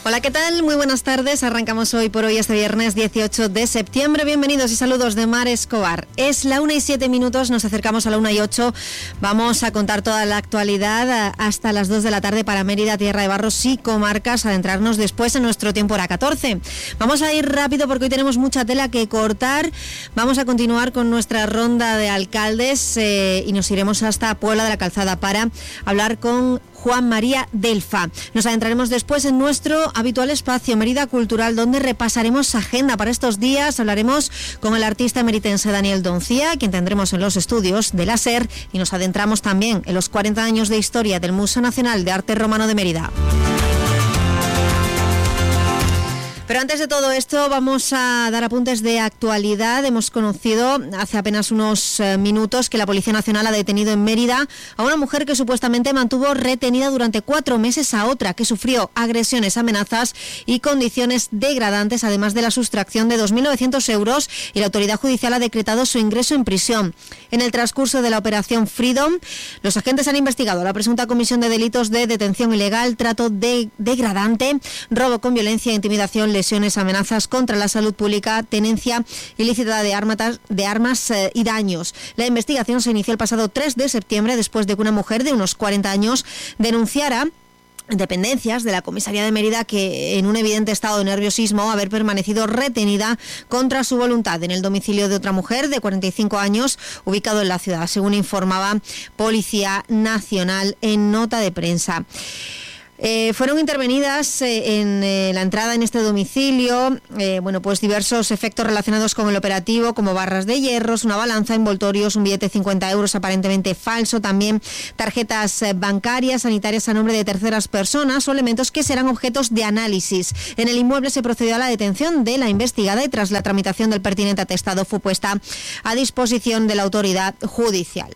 Hola, ¿qué tal? Muy buenas tardes. Arrancamos hoy por hoy este viernes 18 de septiembre. Bienvenidos y saludos de Mar Escobar. Es la 1:07, nos acercamos a la 1:08. Vamos a contar toda la actualidad hasta las 2 de la tarde para Mérida, Tierra de Barros y comarcas. Adentrarnos después en nuestro tiempo hora 14. Vamos a ir rápido porque hoy tenemos mucha tela que cortar. Vamos a continuar con nuestra ronda de alcaldes y nos iremos hasta Puebla de la Calzada para hablar con Juan María Delfa. Nos adentraremos después en nuestro habitual espacio Mérida Cultural, donde repasaremos agenda para estos días. Hablaremos con el artista meritense Daniel Doncía, quien tendremos en los estudios de la SER, y nos adentramos también en los 40 años de historia del Museo Nacional de Arte Romano de Mérida. Pero antes de todo esto vamos a dar apuntes de actualidad. Hemos conocido hace apenas unos minutos que la Policía Nacional ha detenido en Mérida a una mujer que supuestamente mantuvo retenida durante 4 meses a otra que sufrió agresiones, amenazas y condiciones degradantes, además de la sustracción de 2.900 euros, y la autoridad judicial ha decretado su ingreso en prisión. En el transcurso de la operación Freedom, los agentes han investigado la presunta comisión de delitos de detención ilegal, trato degradante, robo con violencia, intimidación, lesiones, amenazas contra la salud pública, tenencia ilícita de armas y daños. La investigación se inició el pasado 3 de septiembre después de que una mujer de unos 40 años denunciara dependencias de la comisaría de Mérida que en un evidente estado de nerviosismo haber permanecido retenida contra su voluntad en el domicilio de otra mujer de 45 años ubicado en la ciudad, según informaba Policía Nacional en nota de prensa. Fueron intervenidas en la entrada en este domicilio pues diversos efectos relacionados con el operativo, como barras de hierros, una balanza, envoltorios, un billete de 50 euros aparentemente falso, también tarjetas bancarias, sanitarias a nombre de terceras personas o elementos que serán objetos de análisis. En el inmueble se procedió a la detención de la investigada y tras la tramitación del pertinente atestado fue puesta a disposición de la autoridad judicial.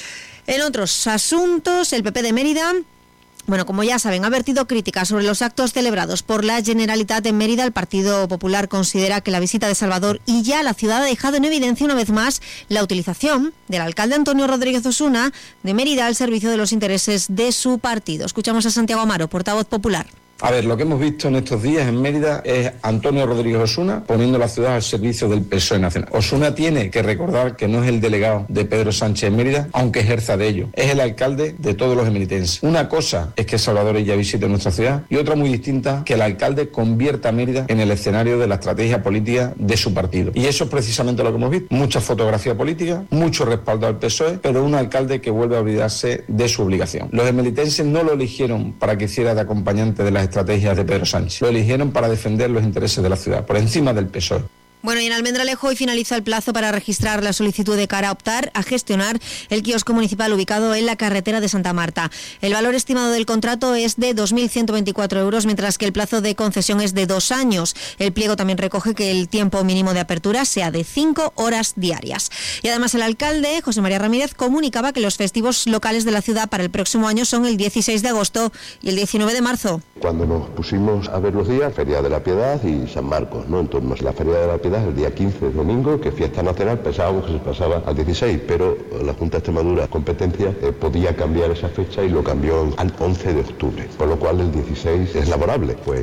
En otros asuntos, el PP de Mérida, como ya saben, ha vertido críticas sobre los actos celebrados por la Generalitat en Mérida. El Partido Popular considera que la visita de Salvador Illa a la ciudad ha dejado en evidencia una vez más la utilización del alcalde Antonio Rodríguez Osuna de Mérida al servicio de los intereses de su partido. Escuchamos a Santiago Amaro, portavoz popular. A ver, lo que hemos visto en estos días en Mérida es Antonio Rodríguez Osuna poniendo la ciudad al servicio del PSOE nacional. Osuna tiene que recordar que no es el delegado de Pedro Sánchez en Mérida, aunque ejerza de ello. Es el alcalde de todos los emeritenses. Una cosa es que Salvador Illa visite nuestra ciudad y otra muy distinta, que el alcalde convierta a Mérida en el escenario de la estrategia política de su partido. Y eso es precisamente lo que hemos visto. Mucha fotografía política, mucho respaldo al PSOE, pero un alcalde que vuelve a olvidarse de su obligación. Los emeritenses no lo eligieron para que hiciera de acompañante de las estrategias de Pedro Sánchez. Lo eligieron para defender los intereses de la ciudad, por encima del PSOE. Y en Almendralejo hoy finaliza el plazo para registrar la solicitud de cara a optar a gestionar el kiosco municipal ubicado en la carretera de Santa Marta. El valor estimado del contrato es de 2.124 euros, mientras que el plazo de concesión es de 2 años. El pliego también recoge que el tiempo mínimo de apertura sea de 5 horas diarias. Y además el alcalde, José María Ramírez, comunicaba que los festivos locales de la ciudad para el próximo año son el 16 de agosto y el 19 de marzo. Cuando nos pusimos a ver los días, Feria de la Piedad y San Marcos, ¿no? En torno a la Feria de la Piedad el día 15 domingo, que fiesta nacional, pensábamos que se pasaba al 16, pero la Junta de Extremadura competencia podía cambiar esa fecha y lo cambió al 11 de octubre, por lo cual el 16 es laborable, pues.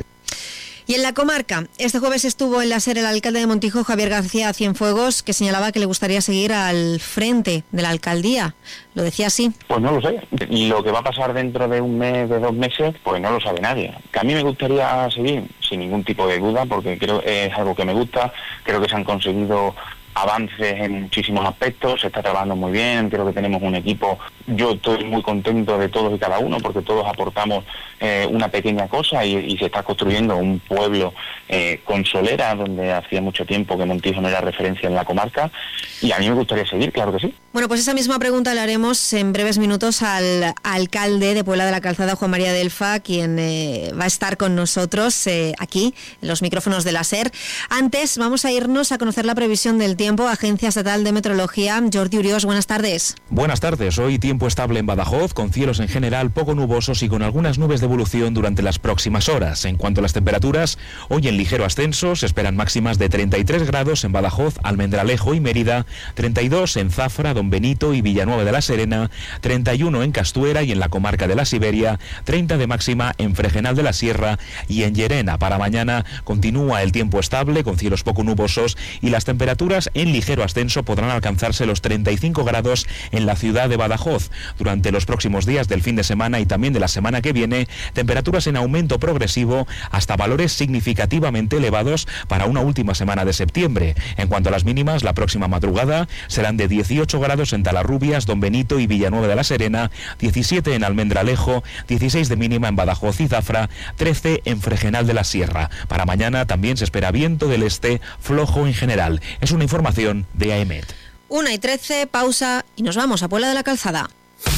Y en la comarca, este jueves estuvo en la SER el alcalde de Montijo, Javier García Cienfuegos, que señalaba que le gustaría seguir al frente de la alcaldía. ¿Lo decía así? Pues no lo sé. Y lo que va a pasar dentro de un mes, de 2 meses, pues no lo sabe nadie. Que a mí me gustaría seguir, sin ningún tipo de duda, porque creo que es algo que me gusta. Creo que se han conseguido avances en muchísimos aspectos, se está trabajando muy bien, creo que tenemos un equipo, yo estoy muy contento de todos y cada uno porque todos aportamos una pequeña cosa y se está construyendo un pueblo con solera, donde hacía mucho tiempo que Montijo no era referencia en la comarca, y a mí me gustaría seguir, claro que sí. Pues esa misma pregunta le haremos en breves minutos al alcalde de Puebla de la Calzada, Juan María Delfa, quien va a estar con nosotros aquí, en los micrófonos de la SER. Antes vamos a irnos a conocer la previsión del tiempo tiempo, Agencia Estatal de Meteorología. Jordi Uriós, buenas tardes. Buenas tardes. Hoy tiempo estable en Badajoz, con cielos en general poco nubosos y con algunas nubes de evolución durante las próximas horas. En cuanto a las temperaturas, hoy en ligero ascenso, se esperan máximas de 33 grados en Badajoz, Almendralejo y Mérida, 32 en Zafra, Don Benito y Villanueva de la Serena, 31 en Castuera y en la comarca de la Siberia, 30 de máxima en Fregenal de la Sierra y en Llerena. Para mañana continúa el tiempo estable con cielos poco nubosos y las temperaturas en ligero ascenso podrán alcanzarse los 35 grados en la ciudad de Badajoz. Durante los próximos días del fin de semana y también de la semana que viene, temperaturas en aumento progresivo hasta valores significativamente elevados para una última semana de septiembre. En cuanto a las mínimas, la próxima madrugada serán de 18 grados en Talarrubias, Don Benito y Villanueva de la Serena, 17 en Almendralejo, 16 de mínima en Badajoz y Zafra, 13 en Fregenal de la Sierra. Para mañana también se espera viento del este flojo en general. Es una información de AEMET. 1:13, pausa y nos vamos a Puebla de la Calzada.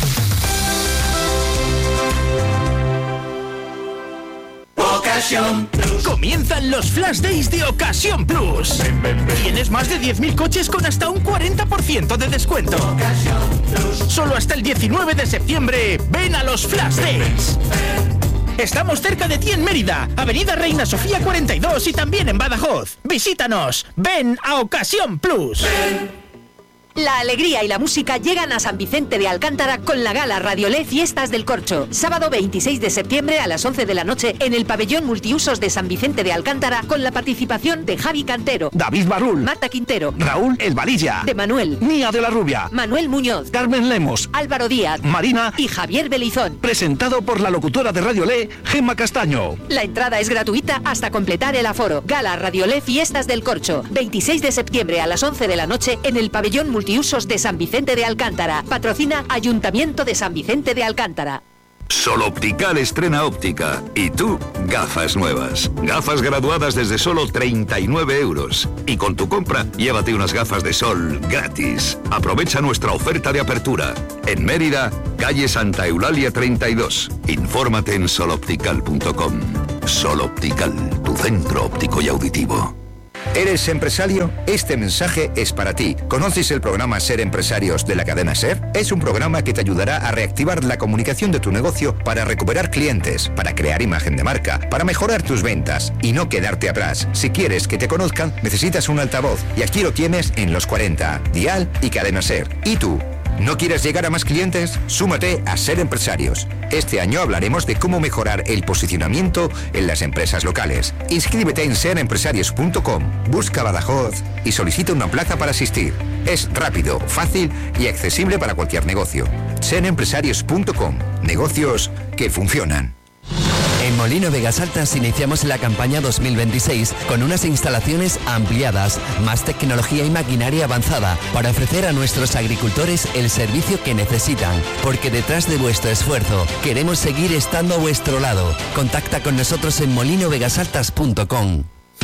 Ocasión Plus. Comienzan los Flash Days de Ocasión Plus. Tienes más de 10.000 coches con hasta un 40% de descuento. Solo hasta el 19 de septiembre, ven a los Flash Days. Estamos cerca de ti en Mérida, Avenida Reina Sofía 42 y también en Badajoz. Visítanos, ven a Ocasión Plus. La alegría y la música llegan a San Vicente de Alcántara con la gala Radiolé Fiestas del Corcho. Sábado 26 de septiembre a las 11 de la noche en el pabellón multiusos de San Vicente de Alcántara con la participación de Javi Cantero, David Barrul, Marta Quintero, Raúl El Valilla, de Manuel, Nia de la Rubia, Manuel Muñoz, Carmen Lemos, Álvaro Díaz, Marina y Javier Belizón. Presentado por la locutora de Radiolé, Gemma Castaño. La entrada es gratuita hasta completar el aforo. Gala Radiolé Fiestas del Corcho. 26 de septiembre a las 11 de la noche en el pabellón multiusos de San Vicente de Alcántara. Patrocina Ayuntamiento de San Vicente de Alcántara. Sol Optical estrena óptica. Y tú, gafas nuevas. Gafas graduadas desde solo 39 euros. Y con tu compra, llévate unas gafas de sol gratis. Aprovecha nuestra oferta de apertura. En Mérida, calle Santa Eulalia 32. Infórmate en soloptical.com. Sol Optical, tu centro óptico y auditivo. ¿Eres empresario? Este mensaje es para ti. ¿Conoces el programa Ser Empresarios de la cadena SER? Es un programa que te ayudará a reactivar la comunicación de tu negocio para recuperar clientes, para crear imagen de marca, para mejorar tus ventas y no quedarte atrás. Si quieres que te conozcan, necesitas un altavoz y aquí lo tienes en Los 40, Dial y Cadena SER. ¿Y tú? ¿No quieres llegar a más clientes? Súmate a Ser Empresarios. Este año hablaremos de cómo mejorar el posicionamiento en las empresas locales. Inscríbete en serempresarios.com, busca Badajoz y solicita una plaza para asistir. Es rápido, fácil y accesible para cualquier negocio. Serempresarios.com, negocios que funcionan. En Molino Vegas Altas iniciamos la campaña 2026 con unas instalaciones ampliadas, más tecnología y maquinaria avanzada para ofrecer a nuestros agricultores el servicio que necesitan. Porque detrás de vuestro esfuerzo queremos seguir estando a vuestro lado. Contacta con nosotros en molinovegasaltas.com.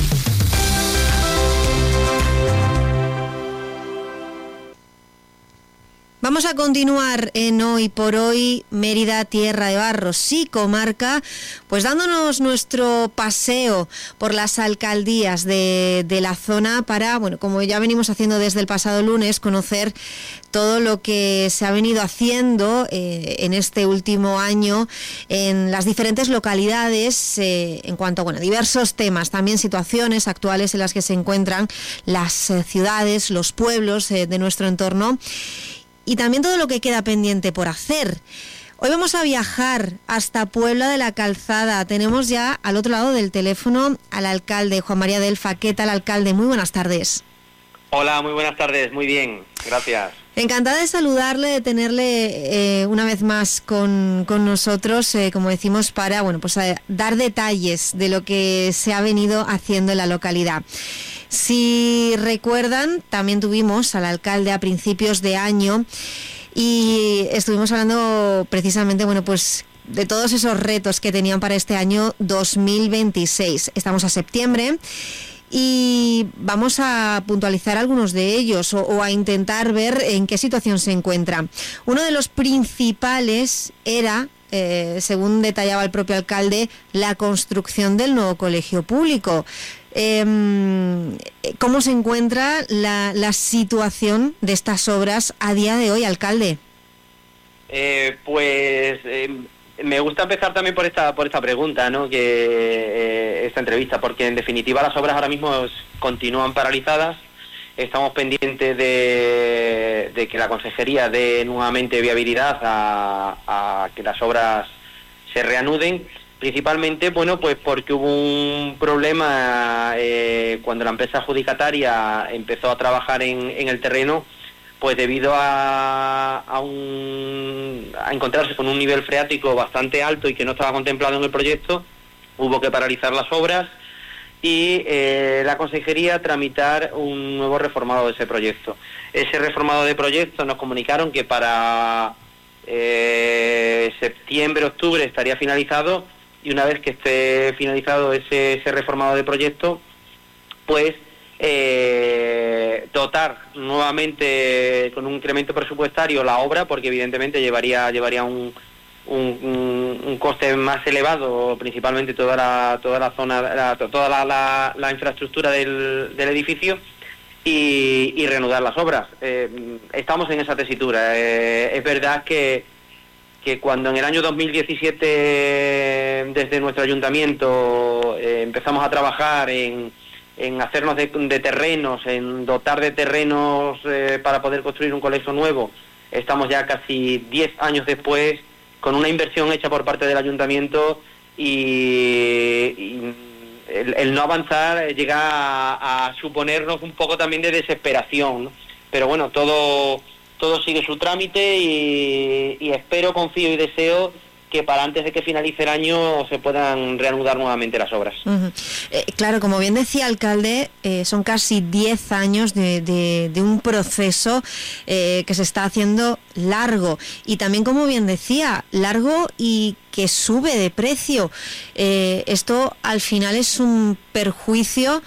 Vamos a continuar en Hoy por Hoy, Mérida, Tierra de Barros y comarca, pues dándonos nuestro paseo por las alcaldías de la zona para, bueno, como ya venimos haciendo desde el pasado lunes, conocer todo lo que se ha venido haciendo en este último año en las diferentes localidades en cuanto a, bueno, diversos temas, también situaciones actuales en las que se encuentran las ciudades, los pueblos de nuestro entorno. Y también todo lo que queda pendiente por hacer. Hoy vamos a viajar hasta Puebla de la Calzada. Tenemos ya al otro lado del teléfono al alcalde, Juan María Delfa. ¿Qué tal, alcalde? Muy buenas tardes. Hola, muy buenas tardes. Muy bien, gracias. Encantada de saludarle, de tenerle una vez más con nosotros, como decimos, para, bueno, pues dar detalles de lo que se ha venido haciendo en la localidad. Si recuerdan, también tuvimos al alcalde a principios de año y estuvimos hablando precisamente, bueno, pues de todos esos retos que tenían para este año 2026. Estamos a septiembre y vamos a puntualizar algunos de ellos o a intentar ver en qué situación se encuentra. Uno de los principales era, según detallaba el propio alcalde, la construcción del nuevo colegio público. ¿Cómo se encuentra la situación de estas obras a día de hoy, alcalde? Me gusta empezar también por esta pregunta, ¿no? Esta entrevista, porque en definitiva las obras ahora mismo continúan paralizadas. Estamos pendientes de que la Consejería dé nuevamente viabilidad a que las obras se reanuden, principalmente, bueno, pues porque hubo un problema cuando la empresa adjudicataria empezó a trabajar en el terreno, pues debido a encontrarse con un nivel freático bastante alto y que no estaba contemplado en el proyecto, hubo que paralizar las obras y la Consejería tramitar un nuevo reformado de ese proyecto. Ese reformado de proyecto nos comunicaron que para septiembre, octubre estaría finalizado, y una vez que esté finalizado ese reformado de proyecto, pues dotar nuevamente con un incremento presupuestario la obra, porque evidentemente llevaría un coste más elevado, principalmente toda la zona, toda la infraestructura del edificio, y reanudar las obras. Estamos en esa tesitura. Es verdad que cuando en el año 2017 desde nuestro ayuntamiento empezamos a trabajar en hacernos de terrenos, en dotar de terrenos para poder construir un colegio nuevo, estamos ya casi 10 años después, con una inversión hecha por parte del ayuntamiento, y el no avanzar llega a suponernos un poco también de desesperación, ¿no? Pero bueno, todo sigue su trámite y espero, confío y deseo que para antes de que finalice el año se puedan reanudar nuevamente las obras. Claro, como bien decía, alcalde, son casi 10 años de un proceso que se está haciendo largo, y también, como bien decía, largo y que sube de precio. Esto al final es un perjuicio,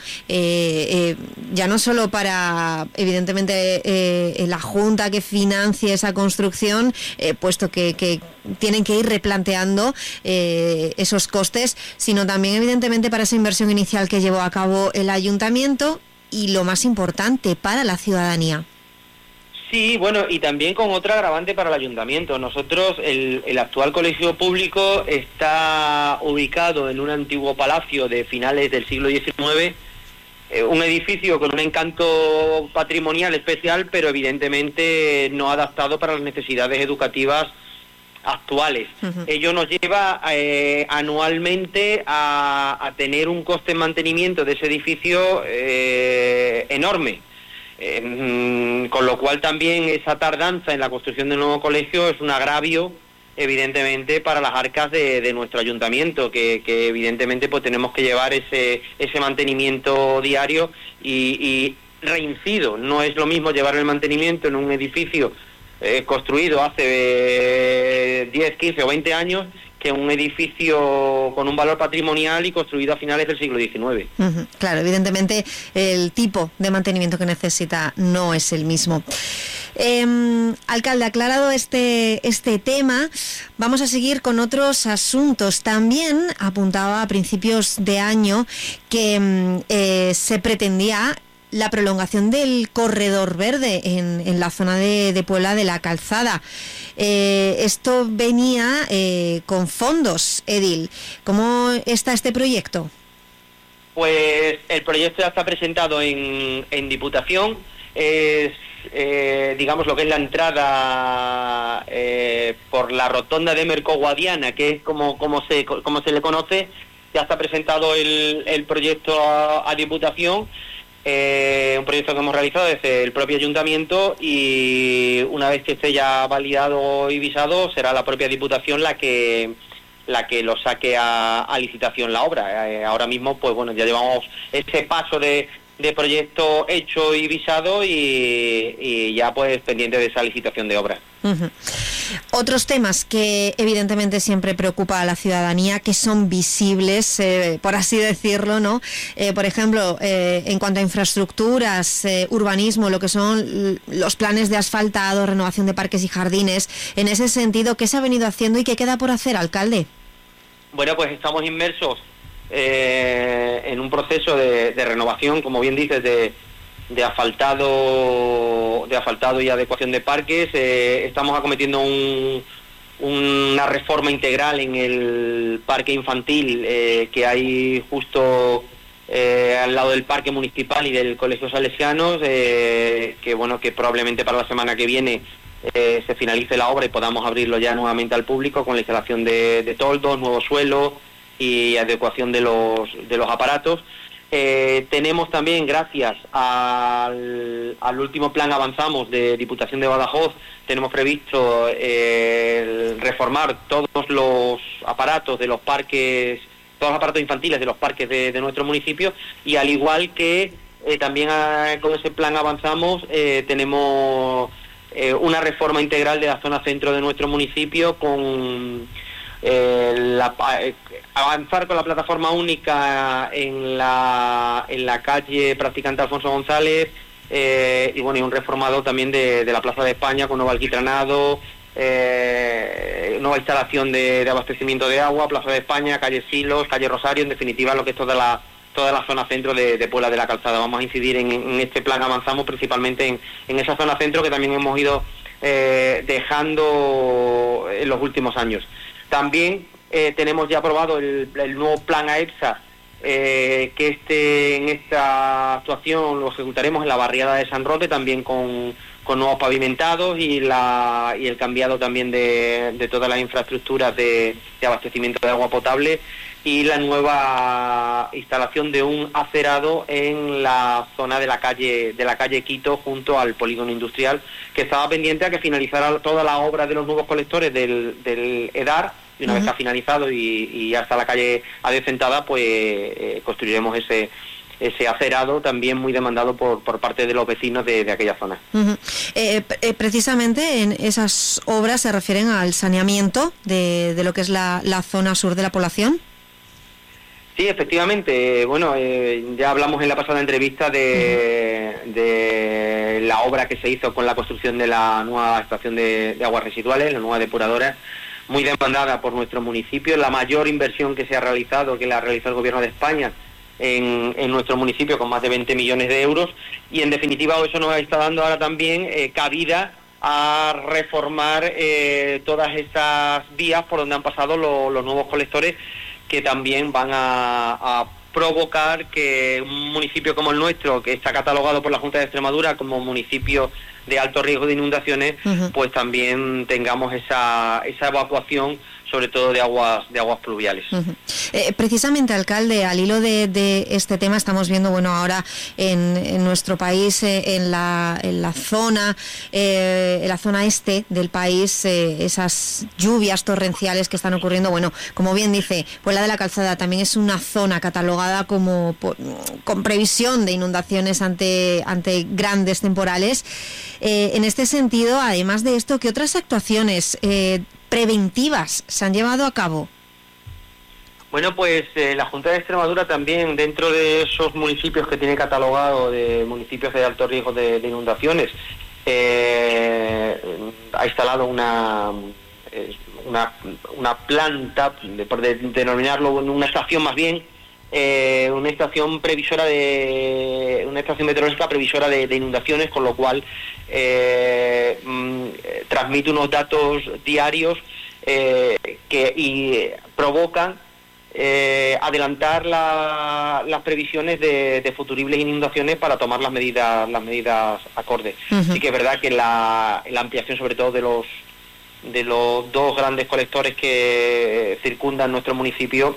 ya no solo para, evidentemente, la Junta que financie esa construcción, puesto que tienen que ir replanteando esos costes, sino también, evidentemente, para esa inversión inicial que llevó a cabo el ayuntamiento, y lo más importante, para la ciudadanía. Sí, bueno, y también con otra agravante para el ayuntamiento. Nosotros, el actual colegio público está ubicado en un antiguo palacio de finales del siglo XIX, un edificio con un encanto patrimonial especial, pero evidentemente no adaptado para las necesidades educativas actuales. Ello nos lleva anualmente a tener un coste en mantenimiento de ese edificio enorme. Con lo cual también esa tardanza en la construcción del nuevo colegio es un agravio, evidentemente, para las arcas de nuestro ayuntamiento, que evidentemente pues tenemos que llevar ese mantenimiento diario, y reincido, no es lo mismo llevar el mantenimiento en un edificio construido hace 10, 15 o 20 años que un edificio con un valor patrimonial y construido a finales del siglo XIX. Claro, evidentemente el tipo de mantenimiento que necesita no es el mismo. Alcalde, aclarado este tema, vamos a seguir con otros asuntos. También apuntaba a principios de año que se pretendía la prolongación del corredor verde en la zona de Puebla de la Calzada. Esto venía con fondos, Edil. ¿Cómo está este proyecto? Pues el proyecto ya está presentado en Diputación. Es, digamos, lo que es la entrada por la rotonda de Merco-Guadiana, que es como se le conoce. Ya está presentado el proyecto a Diputación. Un proyecto que hemos realizado desde el propio ayuntamiento, y una vez que esté ya validado y visado, será la propia Diputación la que lo saque a licitación la obra. Ahora mismo, pues bueno, ya llevamos ese paso de proyecto hecho y visado, y ya pues pendiente de esa licitación de obra. Otros temas que evidentemente siempre preocupa a la ciudadanía, que son visibles, por así decirlo, ¿no? Por ejemplo, en cuanto a infraestructuras, urbanismo, lo que son los planes de asfaltado, renovación de parques y jardines. En ese sentido, ¿qué se ha venido haciendo y qué queda por hacer, alcalde? Bueno, pues estamos inmersos en un proceso de renovación, como bien dices, de asfaltado y adecuación de parques. Estamos acometiendo una reforma integral en el parque infantil que hay justo al lado del parque municipal y del Colegio Salesianos, que probablemente para la semana que viene se finalice la obra y podamos abrirlo ya nuevamente al público con la instalación de toldos, nuevo suelo y adecuación de los aparatos. Tenemos también, gracias al último plan Avanzamos de Diputación de Badajoz, tenemos previsto reformar todos los aparatos de los parques, todos los aparatos infantiles de los parques de nuestro municipio, y al igual que también con ese plan Avanzamos tenemos una reforma integral de la zona centro de nuestro municipio con avanzar con la plataforma única en la calle Practicante Alfonso González, y un reformado también de la Plaza de España con nuevo alquitranado, nueva instalación de abastecimiento de agua, Plaza de España, calle Silos, calle Rosario, en definitiva lo que es toda la zona centro de Puebla de la Calzada. Vamos a incidir en este plan Avanzamos principalmente en esa zona centro que también hemos ido dejando en los últimos años. También tenemos ya aprobado el nuevo plan AEPSA, que en esta actuación lo ejecutaremos en la barriada de San Roque, también con nuevos pavimentados y el cambiado también de todas las infraestructuras de abastecimiento de agua potable, y la nueva instalación de un acerado en la zona de la calle Quito junto al polígono industrial, que estaba pendiente a que finalizara toda la obra de los nuevos colectores del EDAR, y una vez que ha finalizado y ya está la calle adecentada, pues construiremos ese acerado también muy demandado por parte de los vecinos de aquella zona. Precisamente en esas obras se refieren al saneamiento de lo que es la zona sur de la población. Sí, efectivamente. Ya hablamos en la pasada entrevista de la obra que se hizo con la construcción de la nueva estación de aguas residuales, la nueva depuradora, muy demandada por nuestro municipio, la mayor inversión que se ha realizado, que la realizó el Gobierno de España en nuestro municipio, con más de 20 millones de euros, y en definitiva eso nos está dando ahora también cabida a reformar todas esas vías por donde han pasado los nuevos colectores, que también van a provocar que un municipio como el nuestro, que está catalogado por la Junta de Extremadura como municipio de alto riesgo de inundaciones, pues también tengamos esa evacuación, sobre todo de aguas pluviales. Precisamente, alcalde, al hilo de este tema, estamos viendo ahora en nuestro país, en la zona este del país, esas lluvias torrenciales que están ocurriendo. Como bien dice, Puebla de la Calzada también es una zona catalogada como con previsión de inundaciones ante grandes temporales. En este sentido, además de esto, ¿qué otras actuaciones preventivas se han llevado a cabo? Pues la Junta de Extremadura también, dentro de esos municipios que tiene catalogado de municipios de alto riesgo de inundaciones, ha instalado una planta, por denominarlo una estación más bien, una estación meteorológica previsora de inundaciones, con lo cual transmite unos datos diarios que provocan adelantar las previsiones de futuribles inundaciones para tomar las medidas acordes. Sí que es verdad que la ampliación, sobre todo de los dos grandes colectores que circundan nuestro municipio,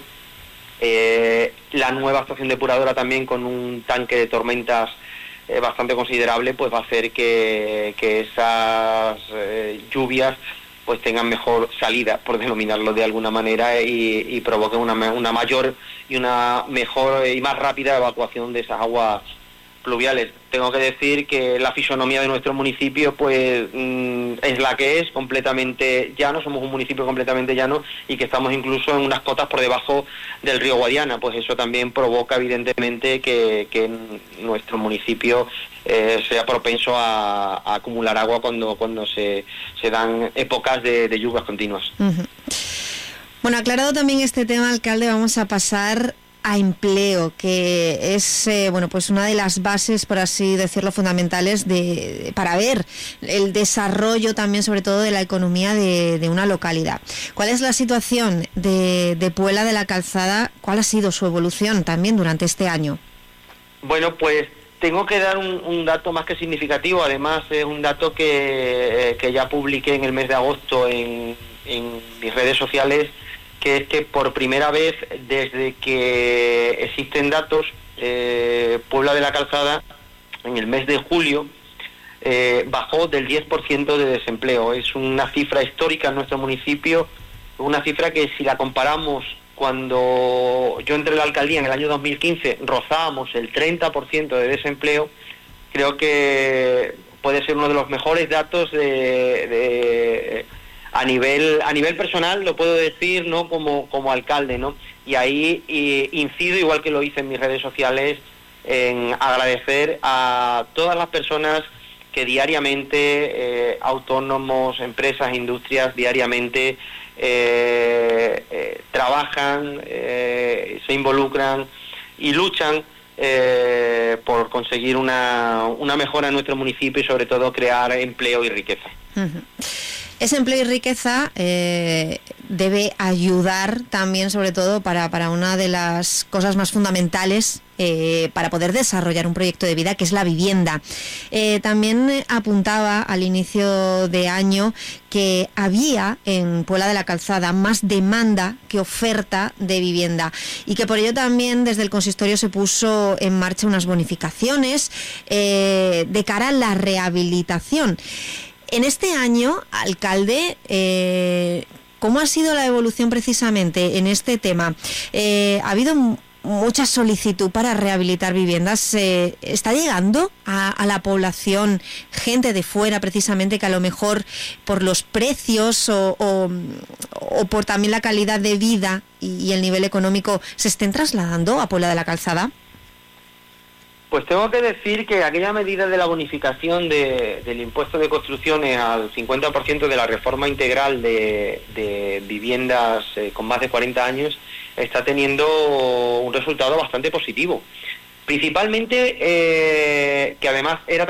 la nueva estación depuradora también con un tanque de tormentas bastante considerable, pues va a hacer que esas lluvias pues tengan mejor salida, por denominarlo de alguna manera, y provoquen una mayor y una mejor y más rápida evacuación de esas aguas pluviales. Tengo que decir que la fisonomía de nuestro municipio pues es la que es, completamente llano. Somos un municipio completamente llano y que estamos incluso en unas cotas por debajo del río Guadiana. Pues eso también provoca evidentemente que nuestro municipio sea propenso a acumular agua cuando se dan épocas de lluvias continuas. Aclarado también este tema, alcalde, vamos a pasar a empleo, que es pues una de las bases, por así decirlo, fundamentales para ver el desarrollo también, sobre todo, de la economía de una localidad. ¿Cuál es la situación de Puebla de la Calzada? ¿Cuál ha sido su evolución también durante este año? Bueno, pues tengo que dar un dato más que significativo. Además, es un dato que ya publiqué en el mes de agosto en mis redes sociales, que es que por primera vez desde que existen datos, Puebla de la Calzada en el mes de julio bajó del 10% de desempleo. Es una cifra histórica en nuestro municipio, una cifra que si la comparamos cuando yo entré a la alcaldía en el año 2015, rozábamos el 30% de desempleo. Creo que puede ser uno de los mejores datos a nivel personal, lo puedo decir, ¿no? Como alcalde, ¿no? Y ahí incido, igual que lo hice en mis redes sociales, en agradecer a todas las personas que diariamente, autónomos, empresas, industrias, diariamente trabajan, se involucran y luchan por conseguir una mejora en nuestro municipio y sobre todo crear empleo y riqueza. Uh-huh. Ese empleo y riqueza debe ayudar también, sobre todo, para una de las cosas más fundamentales para poder desarrollar un proyecto de vida, que es la vivienda. También apuntaba al inicio de año que había en Puebla de la Calzada más demanda que oferta de vivienda y que por ello también desde el consistorio se puso en marcha unas bonificaciones de cara a la rehabilitación. En este año, alcalde, ¿cómo ha sido la evolución precisamente en este tema? ¿Ha habido mucha solicitud para rehabilitar viviendas? ¿Está llegando a la población gente de fuera precisamente que a lo mejor por los precios o por también la calidad de vida y el nivel económico se estén trasladando a Puebla de la Calzada? Pues tengo que decir que aquella medida de la bonificación del impuesto de construcciones al 50% de la reforma integral de viviendas con más de 40 años está teniendo un resultado bastante positivo. Principalmente que además era